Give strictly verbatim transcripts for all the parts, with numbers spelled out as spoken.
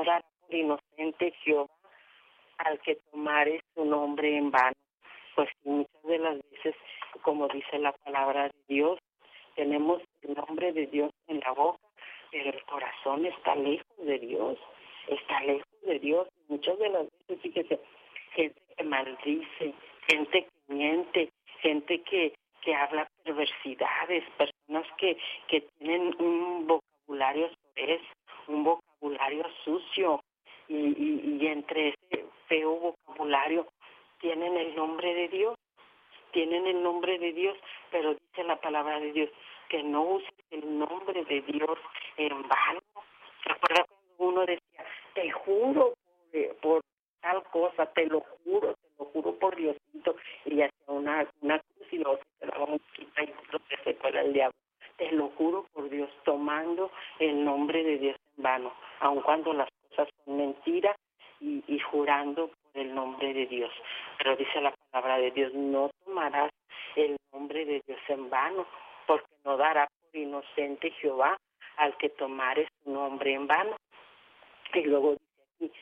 dará por inocente Jehová al que tomare su nombre en vano. Pues muchas de las veces, como dice la palabra de Dios, tenemos el nombre de Dios en la boca, pero el corazón está lejos de Dios, está lejos de Dios. Muchas de las veces, fíjese, gente que maldice, gente que miente, gente que, que habla perversidades, personas que, que tienen un vocabulario soez, un vocabulario sucio, y, y, y entre ese feo vocabulario tienen el nombre de Dios, tienen el nombre de Dios, pero dice la palabra de Dios que no uses el nombre de Dios en vano. ¿Se acuerda cuando uno decía, te juro por, por tal cosa, te lo juro, te lo juro por Diosito, y hacía una, una cruz y luego se quedaba un poquito y lo que se cuela el diablo? Te lo juro por Dios, tomando el nombre de Dios en vano, aun cuando las cosas son mentiras, y, y jurando por el nombre de Dios. Pero dice la palabra de Dios, no tomarás el nombre de Dios en vano, porque no dará por inocente Jehová al que tomare su nombre en vano. Y luego dice aquí,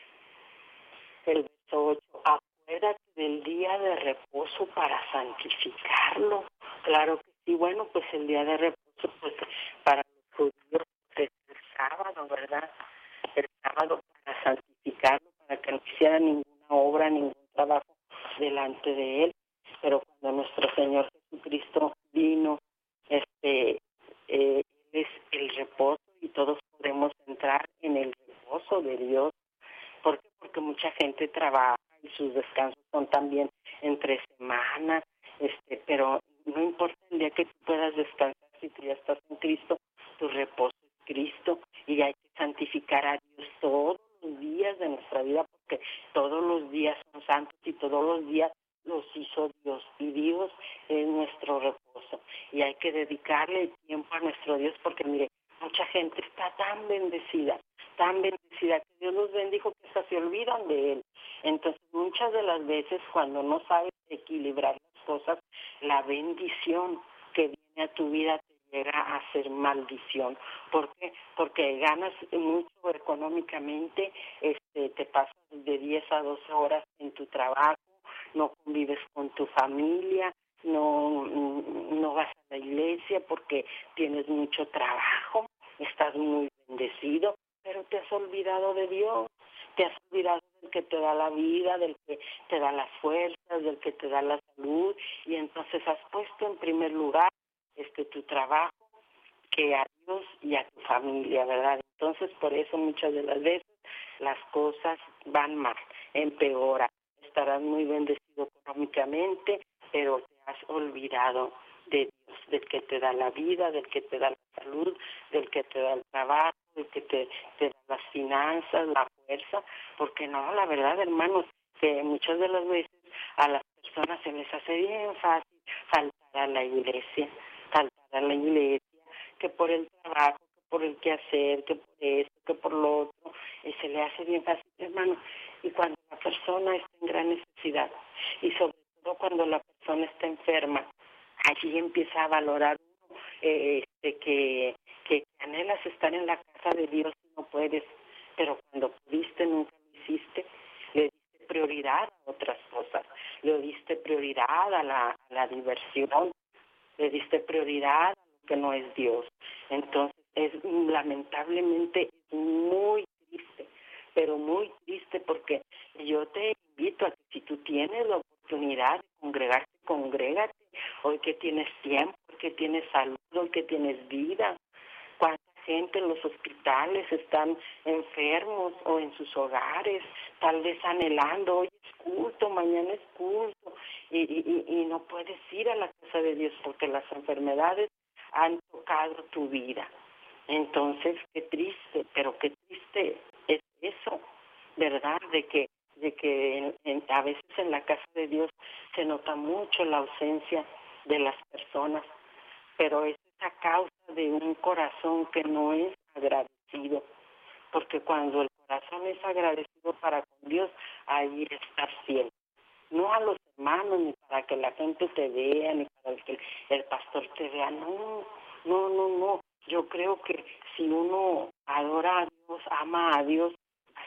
el verso ocho, acuérdate del día de reposo para santificarlo. Claro que sí, bueno, pues el día de reposo, pues para los judíos pues, es el sábado, ¿verdad? El sábado para santificarlo, para que no hiciera ninguna obra, ningún trabajo delante de él. Pero cuando nuestro Señor Jesucristo vino, este, eh, Él es el reposo y todos podemos entrar en el reposo de Dios. ¿Por qué? Porque mucha gente trabaja y sus descansos son también entre semanas, este, pero no importa el día que tú puedas descansar, si tú ya estás en Cristo, tu reposo es Cristo, y hay que santificar a Dios todos los días de nuestra vida, porque todos los días son santos y todos los días los hizo Dios, y Dios es nuestro reposo, y hay que dedicarle tiempo a nuestro Dios, porque mire, mucha gente está tan bendecida, tan bendecida, que Dios los bendijo que hasta se olvidan de Él. Entonces, muchas de las veces, cuando no sabes equilibrar las cosas, la bendición que viene a tu vida te llega a ser maldición. ¿Por qué? Porque ganas mucho económicamente, este, te pasas de diez a doce horas en tu trabajo, no convives con tu familia, no, no vas a la iglesia porque tienes mucho trabajo, estás muy bendecido, pero te has olvidado de Dios, te has olvidado del que te da la vida, del que te da las fuerzas, del que te da la salud, y entonces has puesto en primer lugar este tu trabajo que a Dios y a tu familia, ¿verdad? Entonces, por eso muchas de las veces las cosas van mal, empeoran. Estarás muy bendecido económicamente, pero te has olvidado de Dios, del que te da la vida, del que te da la salud, del que te da el trabajo, del que te, te da las finanzas, la fuerza, porque no, la verdad, hermanos, que muchas de las veces a las personas se les hace bien fácil faltar a la iglesia, faltar a la iglesia, que por el trabajo, que por el quehacer, que por esto, que por lo otro, y se le hace bien fácil, hermano. Y cuando la persona está en gran necesidad, y sobre todo cuando la persona está enferma, allí empieza a valorar uno eh, este, que, que anhelas estar en la casa de Dios y no puedes, pero cuando pudiste nunca lo hiciste, le diste prioridad a otras cosas, le diste prioridad a la, a la diversión, le diste prioridad a lo que no es Dios. Entonces, es lamentablemente es muy triste, pero muy triste, porque yo te invito a que si tú tienes la oportunidad de congregarte, congrégate, hoy que tienes tiempo, hoy que tienes salud, hoy que tienes vida. ¿Cuánta gente en los hospitales están enfermos o en sus hogares, tal vez anhelando, hoy es culto, mañana es culto, y, y, y no puedes ir a la casa de Dios porque las enfermedades han tocado tu vida? Entonces, qué triste, pero qué triste es eso, ¿verdad? De que de que en, en, a veces en la casa de Dios se nota mucho la ausencia de las personas, pero es a causa de un corazón que no es agradecido, porque cuando el corazón es agradecido para con Dios, ahí está fiel, no a los hermanos, ni para que la gente te vea, ni para que el pastor te vea, no, no, no, no. Yo creo que si uno adora a Dios, ama a Dios,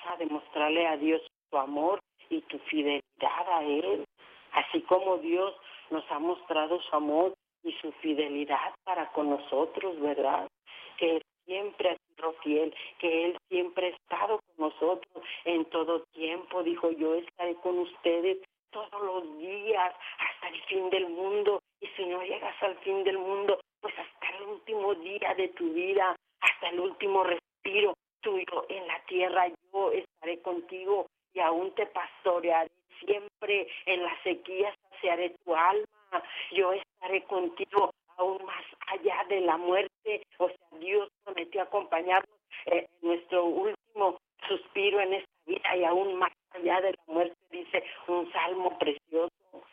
a demostrarle a Dios tu amor y tu fidelidad a Él, así como Dios nos ha mostrado su amor y su fidelidad para con nosotros, ¿verdad? Que Él siempre ha sido fiel, que Él siempre ha estado con nosotros en todo tiempo. Dijo, yo estaré con ustedes todos los días hasta el fin del mundo. Y si no llegas al fin del mundo, pues hasta el último día de tu vida, hasta el último respiro tuyo en la tierra, yo estaré contigo y aún te pastorearé siempre. En las sequías saciaré tu alma. Yo estaré contigo aún más allá de la muerte. O sea, Dios prometió acompañarnos en nuestro último suspiro en esta vida y aún más allá de la muerte, dice un salmo precioso.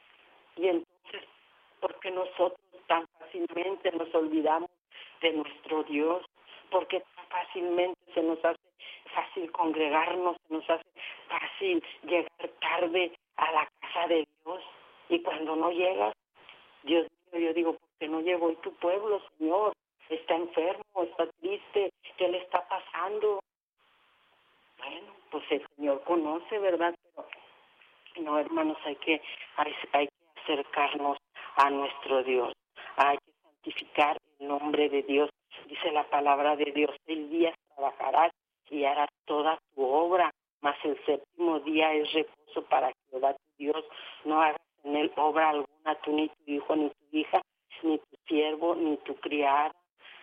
Y entonces, ¿por qué nosotros tan fácilmente nos olvidamos de nuestro Dios? ¿Por qué tan fácilmente se nos hace fácil congregarnos, se nos hace fácil llegar tarde a la casa de Dios? Y cuando no llegas, Dios mío, yo digo, ¿por qué no llegó hoy tu pueblo, Señor? Está enfermo, está triste, ¿qué le está pasando? Bueno, pues el Señor conoce, ¿verdad? Pero no, hermanos, hay que, hay, hay que acercarnos a nuestro Dios, hay que santificar el nombre de Dios. Dice la palabra de Dios, seis días trabajarás y harás toda tu obra, mas el séptimo día es reposo para Jehová tu Dios. No hagas en él obra alguna, tú ni tu hijo, ni tu hija, ni tu siervo, ni tu criada,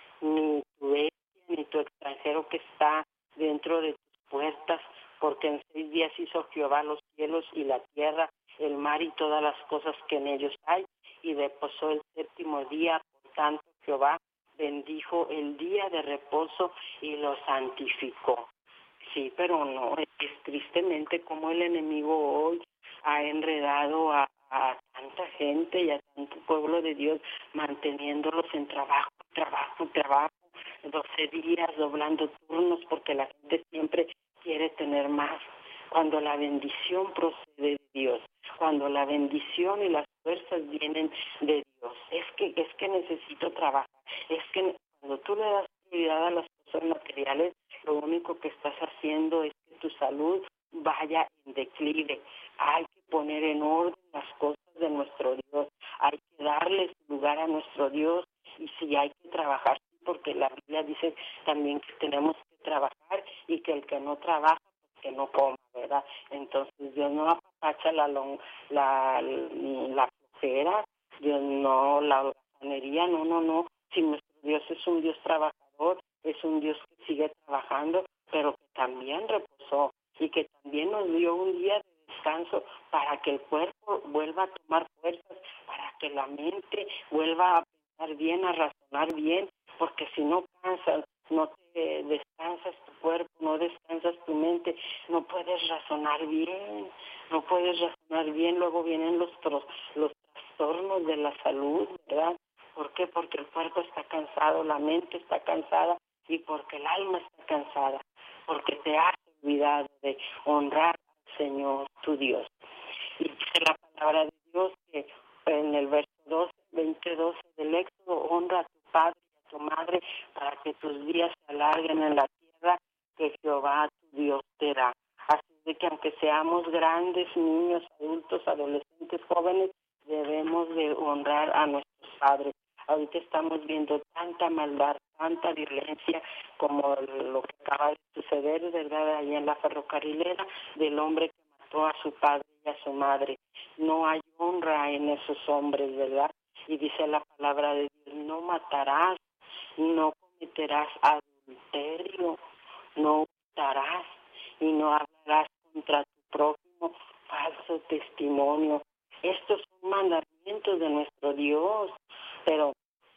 ni tu bestia, ni tu extranjero que está dentro de tus puertas, porque en seis días hizo Jehová los cielos y la tierra, el mar y todas las cosas que en ellos hay, y reposó el séptimo día. Por tanto, Jehová bendijo el día de reposo y lo santificó. Sí, pero no, es tristemente como el enemigo hoy ha enredado a, a tanta gente y a tanto pueblo de Dios, manteniéndolos en trabajo, trabajo, trabajo, doce días, doblando turnos, porque la gente siempre quiere tener más. Cuando la bendición procede de Dios, cuando la bendición y las fuerzas vienen de Dios, es que es que necesito trabajar, es que cuando tú le das prioridad a las cosas materiales, lo único que estás haciendo es que tu salud vaya en declive. Hay que poner en orden las cosas de nuestro Dios, hay que darle su lugar a nuestro Dios, y si hay que trabajar, porque la Biblia dice también que tenemos que trabajar y que el que no trabaja, pues que no coma, ¿verdad? Entonces Dios no apapacha la, long, la, la flojera, Dios no, la holgazanería, no, no, no. Si nuestro Dios es un Dios trabajador, es un Dios que sigue trabajando, pero que también reposó y que también nos dio un día de descanso para que el cuerpo vuelva a tomar fuerzas, para que la mente vuelva a pensar bien, a razonar bien, porque si no cansas, no te descansas tu cuerpo, no descansas tu mente, no puedes razonar bien, no puedes razonar bien, luego vienen los, los trastornos de la salud, ¿verdad? ¿Por qué? Porque el cuerpo está cansado, la mente está cansada y porque el alma está cansada, porque te has olvidado de honrar al Señor tu Dios. Y dice la palabra de Dios que en el verso doce, veinte, doce del Éxodo, honra a tu padre y a tu madre para que tus días se alarguen en la tierra que Jehová tu Dios te da. Así de que aunque seamos grandes, niños, adultos, adolescentes, jóvenes, debemos de honrar a nuestros padres. Ahorita estamos viendo tanta maldad, tanta violencia como lo que acaba de suceder, ¿verdad?, ahí en la ferrocarrilera, del hombre que mató a su padre y a su madre. No hay honra en esos hombres, ¿verdad? Y dice la palabra de Dios, no matarás, no cometerás adulterio, no hurtarás y no hablarás contra tu prójimo falso testimonio. Estos son mandamientos de nuestro Dios, pero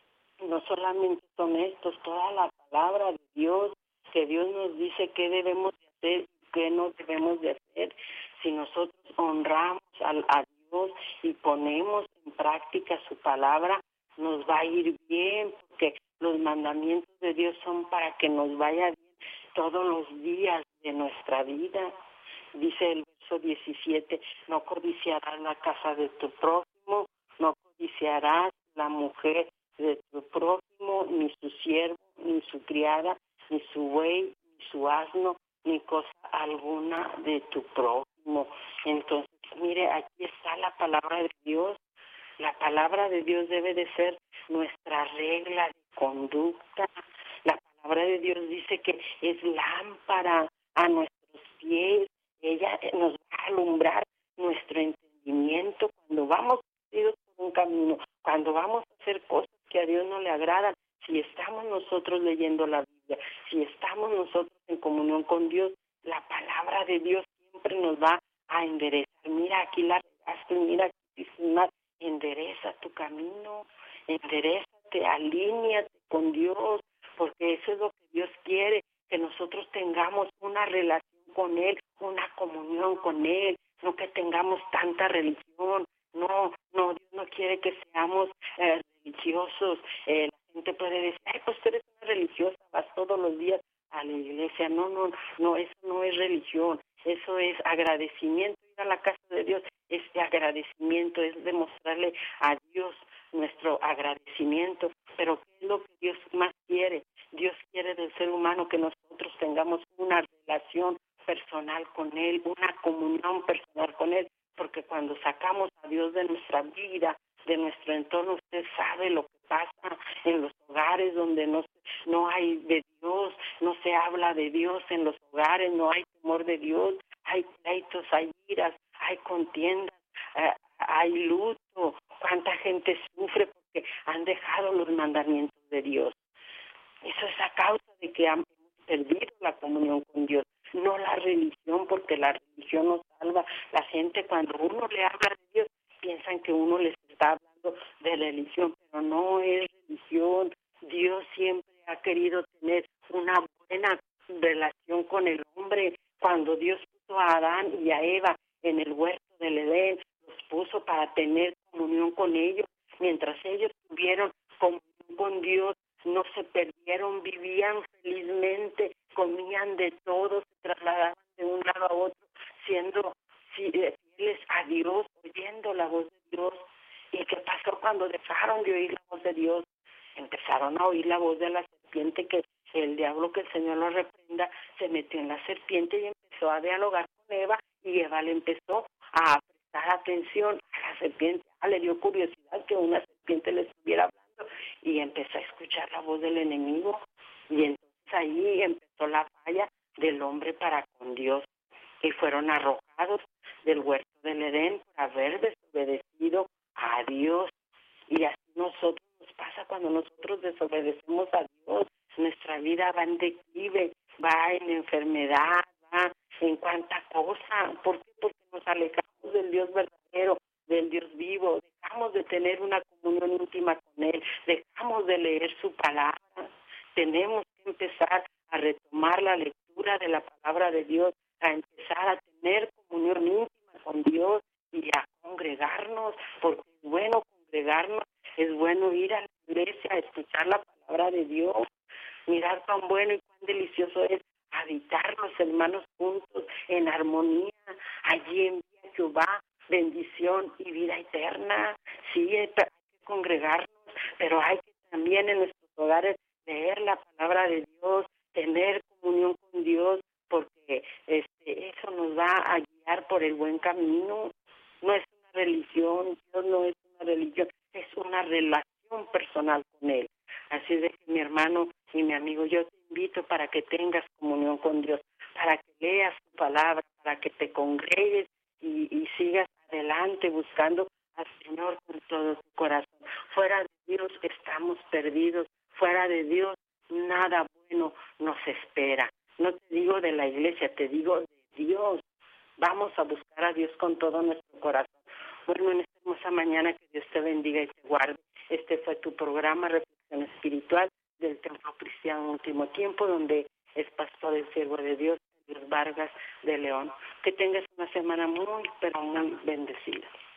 no solamente son estos, toda la palabra de Dios, que Dios nos dice qué debemos de hacer y qué no debemos de hacer. Si nosotros honramos a, a Dios y ponemos en práctica su palabra, nos va a ir bien, porque los mandamientos de Dios son para que nos vaya bien todos los días de nuestra vida. Dice el verso diecisiete, no codiciarás la casa de tu prójimo, no codiciarás la mujer de tu prójimo, ni su siervo, ni su criada, ni su buey, ni su asno, ni cosa alguna de tu prójimo. Entonces, mire, aquí está la palabra de Dios. La palabra de Dios debe de ser nuestra regla de conducta. La palabra de Dios dice que es lámpara a nuestros pies. Ella nos va a alumbrar nuestro entendimiento cuando vamos perdidos por un camino, cuando vamos a hacer cosas que a Dios no le agradan. Si estamos nosotros leyendo la Biblia, si estamos nosotros en comunión con Dios, la palabra de Dios siempre nos va a enderezar. Mira, aquí la regaste, mira, aquí hiciste mal. Endereza tu camino, enderezate, alíñate con Dios, porque eso es lo que Dios quiere, que nosotros tengamos una relación con Él, una comunión con Él, no que tengamos tanta religión. No, no, Dios no quiere que seamos eh, religiosos. Eh, la gente puede decir, ay, pues tú eres una religiosa, vas todos los días a la iglesia. No, no, no, eso no es religión, eso es agradecimiento. Ir a la casa de Dios, este agradecimiento, es demostrarle a Dios nuestro agradecimiento. Pero ¿qué es lo que Dios más quiere? Dios quiere del ser humano que nosotros tengamos una relación personal con Él, una comunión personal con Él, porque cuando sacamos a Dios de nuestra vida, de nuestro entorno, usted sabe lo que pasa en los hogares donde no, no hay de Dios, no se habla de Dios en los hogares, no hay temor de Dios, hay pleitos, hay iras, hay contiendas, eh, hay luto. Cuánta gente sufre porque han dejado los mandamientos de Dios. Eso es a causa de que hemos perdido la comunión con Dios, no la religión, porque la religión nos salva. La gente, cuando uno le habla de Dios, piensan que uno les está hablando de religión, pero no es religión. Dios siempre ha querido tener una buena relación con el hombre. Cuando Dios puso a Adán y a Eva en el huerto del Edén, los puso para tener comunión con ellos. Mientras ellos tuvieron comunión con Dios, no se perdieron, vivían felizmente, comían de todo, se trasladaban de un lado a otro, siendo fieles a Dios, oyendo la voz de Dios. ¿Y qué pasó cuando dejaron de oír la voz de Dios? Empezaron a oír la voz de la serpiente, que el diablo, que el Señor lo reprenda, se metió en la serpiente y empezó a dialogar con Eva, y Eva le empezó a prestar atención a la serpiente. Ah, le dio curiosidad que una serpiente le estuviera hablando, y empezó a escuchar la voz del enemigo, y entonces ahí empezó la falla del hombre para con Dios, y fueron arrojados del huerto del Edén por haber desobedecido a Dios. Y así nosotros nos pasa cuando nosotros desobedecemos a Dios. Nuestra vida va en declive, va en enfermedad, va en cuánta cosa. ¿Por qué? Porque nos alejamos del Dios verdadero, del Dios vivo, dejamos de tener una comunión íntima con Él, dejamos de leer su palabra. Tenemos que empezar a retomar la lectura de la palabra de Dios, a empezar a tener comunión íntima con Dios y a congregarnos, porque es bueno congregarnos, es bueno ir a la iglesia a escuchar la palabra de Dios. Mirar cuán bueno y cuán delicioso es habitar los hermanos juntos en armonía. Allí envía Jehová bendición y vida eterna. Sí, hay que congregarnos, pero hay que también en nuestros hogares leer la palabra de Dios, tener comunión con Dios, porque este eso nos va a guiar por el buen camino. No es una religión, Dios no es una religión, es una relación personal con Él. Así de que, mi hermano y mi amigo, yo te invito para que tengas comunión con Dios, para que leas su palabra, para que te congregues y, y sigas adelante buscando al Señor con todo tu corazón. Fuera de Dios estamos perdidos, fuera de Dios nada bueno nos espera. No te digo de la iglesia, te digo de Dios. Vamos a buscar a Dios con todo nuestro corazón. Bueno, en esta hermosa mañana, que Dios te bendiga y te guarde. Este fue tu programa Reflexión Espiritual del Templo Cristiano Último Tiempo, donde es pastor el siervo de Dios, Dios Vargas de León. Que tengas una semana muy, pero muy bendecida.